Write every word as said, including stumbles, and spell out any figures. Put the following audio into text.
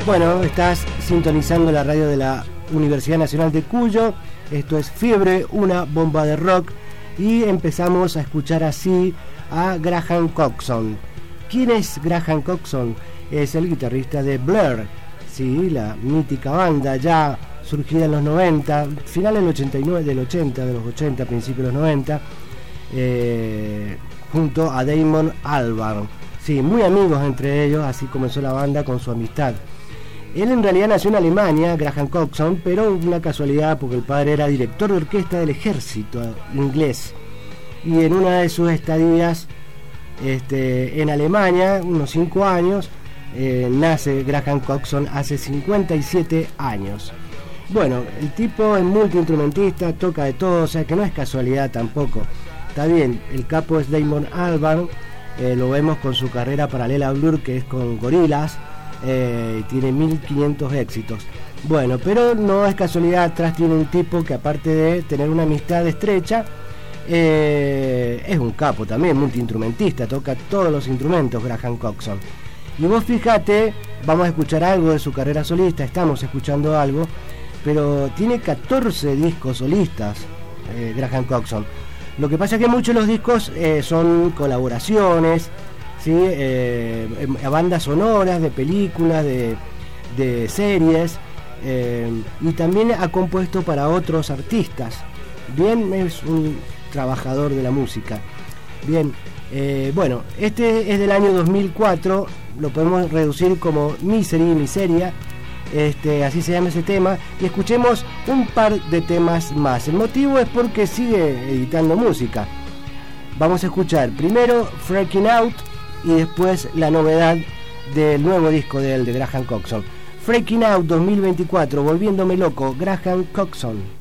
Bueno, estás sintonizando la radio de la Universidad Nacional de Cuyo. Esto es Fiebre, una bomba de rock. Y empezamos a escuchar así a Graham Coxon. ¿Quién es Graham Coxon? Es el guitarrista de Blur, sí, la mítica banda ya surgida en los noventa, final del ochenta y nueve, del ochenta, de los ochenta, principios de los noventa, eh, junto a Damon Albarn. Sí, muy amigos entre ellos, así comenzó la banda con su amistad. Él en realidad nació en Alemania, Graham Coxon, pero una casualidad porque el padre era director de orquesta del ejército inglés. Y en una de sus estadías este, en Alemania, unos cinco años, eh, nace Graham Coxon hace cincuenta y siete años. Bueno, el tipo es multiinstrumentista, toca de todo, o sea que no es casualidad tampoco. Está bien, el capo es Damon Albarn, eh, lo vemos con su carrera paralela a Blur, que es con Gorillaz, eh, tiene mil quinientos éxitos. Bueno, pero no es casualidad, atrás tiene un tipo que aparte de tener una amistad estrecha, eh, es un capo también, multiinstrumentista, toca todos los instrumentos Graham Coxon. Y vos fíjate, vamos a escuchar algo de su carrera solista, estamos escuchando algo, pero tiene catorce discos solistas, eh, Graham Coxon. Lo que pasa es que muchos de los discos eh, son colaboraciones, ¿sí? eh, a bandas sonoras, de películas, de, de series, eh, y también ha compuesto para otros artistas. Bien, es un trabajador de la música. Bien, eh, bueno, este es del año dos mil cuatro, lo podemos reducir como Misery, Miseria. Este, así se llama ese tema, y escuchemos un par de temas más. El motivo es porque sigue editando música. Vamos a escuchar primero Freaking Out y después la novedad del nuevo disco de él, de Graham Coxon. Freaking Out dos mil veinticuatro, Volviéndome Loco, Graham Coxon.